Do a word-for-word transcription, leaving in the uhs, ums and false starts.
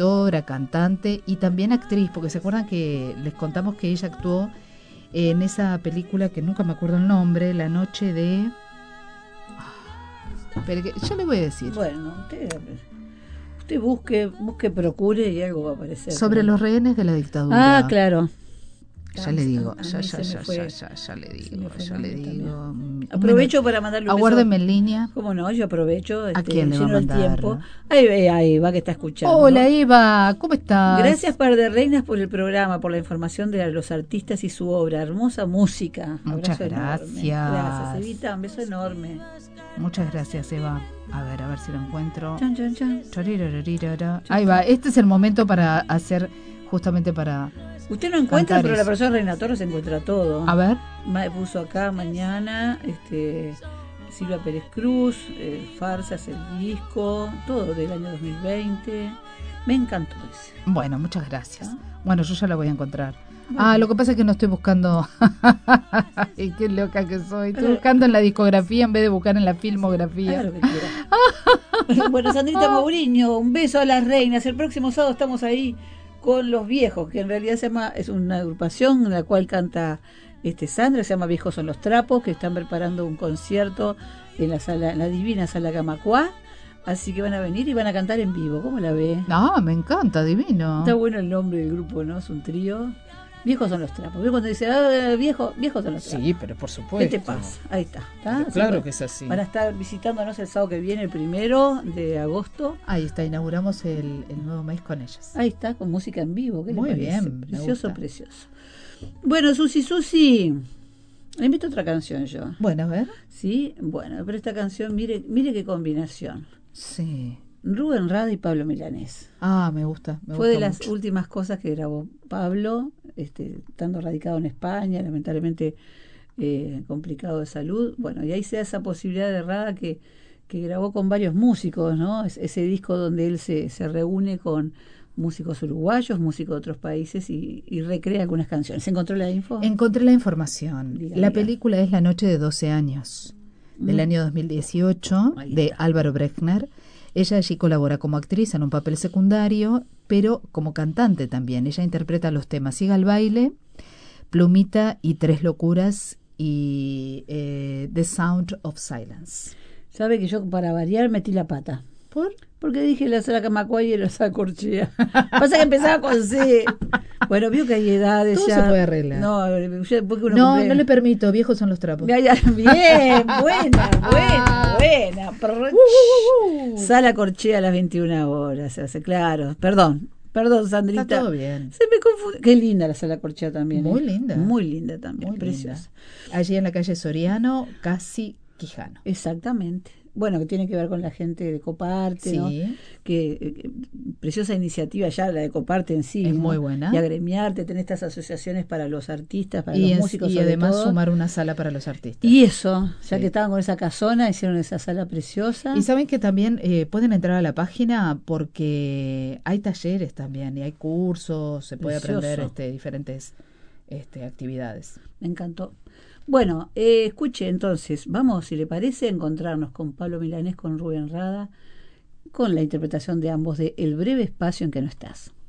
compositora, cantante y también actriz, porque se acuerdan que les contamos que ella actuó en esa película que nunca me acuerdo el nombre, La noche de... Pero que, yo le voy a decir. Bueno, usted, usted busque, busque, procure y algo va a aparecer. Sobre los rehenes de la dictadura. Ah, claro. Ya le digo, a ya, mí ya, se ya, me fue- ya, ya, ya le se digo, me fue ya el le nombre digo. también. Mm, Aprovecho bueno, para mandarle un beso. aguárdeme en línea. ¿Cómo no? Yo aprovecho. Este, ¿A quién le va a lleno el mandar? tiempo. Ahí, ahí, ahí va que está escuchando. Hola Eva, ¿cómo estás? Gracias, Par de Reinas, por el programa, por la información de los artistas y su obra. Hermosa música. Muchas Abrazo gracias. enorme. Gracias, Evita. Un beso enorme. Muchas gracias, Eva. A ver, a ver si lo encuentro. Chan, chan, chan. Charirararara. Ahí va, este es el momento para hacer, justamente para... Usted no encuentra, Cantar pero la eso. profesora Reina Torres encuentra todo. A ver. Ma- puso acá mañana este Silvia Pérez Cruz, eh, Farsas, el disco, todo del año dos mil veinte. Me encantó ese. Bueno, muchas gracias. ¿Ah? Bueno, yo ya la voy a encontrar. Bueno. Ah, lo que pasa es que no estoy buscando... Y qué loca que soy. Estoy Claro. buscando en la discografía en vez de buscar en la filmografía. Haga lo que quiera. Bueno, Sandrita Mourinho, un beso a las reinas. El próximo sábado estamos ahí con Los Viejos, que en realidad se llama, es una agrupación en la cual canta este Sandra, se llama Viejos son los Trapos, que están preparando un concierto en la sala, en la divina sala Camacuá. Así que van a venir y van a cantar en vivo. ¿Cómo la ve? Ah, me encanta, divino. Está bueno el nombre del grupo, ¿no? Es un trío. Viejos son los trapos. ¿Ves cuando dice, ah, viejo, viejos son los trapos? Sí, pero por ¿Qué supuesto. te pasa? Ahí está. ¿está? Claro Así que es así. Van a estar visitándonos el sábado que viene, el primero de agosto. Ahí está, inauguramos el, el nuevo mes con ellas. Ahí está, con música en vivo. ¿Qué le Muy parece? bien, me Precioso, gusta. precioso. Bueno, Susi, Susi, le invito a otra canción yo. Bueno, a ver. Sí, bueno, pero esta canción, mire, mire qué combinación. Sí. Rubén Rada y Pablo Milanés. Ah, me gusta. Me Fue gusta de las mucho. últimas cosas que grabó Pablo, este, estando radicado en España, lamentablemente eh, complicado de salud. Bueno, y ahí se da esa posibilidad de Rada que, que grabó con varios músicos, ¿no? Es, ese disco donde él se, se reúne con músicos uruguayos, músicos de otros países y, y recrea algunas canciones. ¿Se encontró la info? Encontré la información. Diga, la diga. película es La noche de doce años, del Mm. año dos mil dieciocho, Ahí de está. Álvaro Brechner. Ella allí colabora como actriz en un papel secundario, pero como cantante también. Ella interpreta los temas Siga el baile, Plumita y Tres locuras y eh, The Sound of Silence. Sabe que yo para variar metí la pata. ¿Por? Porque dije la sala Camacuay y la sala Corchea. Pasa que empezaba con C. Bueno, vio que hay edades Todo ya. se puede arreglar. No, yo- porque uno No, cumple- no le permito, viejos son los trapos. Ya, ya, bien, buena, buena, buena. Prr- Uh, Sala Corchea a las veintiuna horas, se hace claro. Perdón, perdón, Sandrita. Está todo bien. Se me confunde. Qué linda la Sala Corchea también. Muy ¿eh? linda. Muy linda también, Muy preciosa. linda. Allí en la calle Soriano, casi Quijano. Exactamente. Bueno, que tiene que ver con la gente de Coparte, Sí. ¿no? Que eh, preciosa iniciativa ya la de Coparte en sí. Es ¿no? muy buena. Y agremiarte, tener estas asociaciones para los artistas, para Y, los es- músicos y sobre además todo. sumar una sala para los artistas. Y eso, ya Sí. que estaban con esa casona, hicieron esa sala preciosa. Y saben que también eh, pueden entrar a la página porque hay talleres también y hay cursos, se puede Precioso. aprender este, diferentes este, actividades. Me encantó. Bueno, eh, escuche entonces, vamos, si le parece, a encontrarnos con Pablo Milanés, con Rubén Rada, con la interpretación de ambos de El breve espacio en que no estás.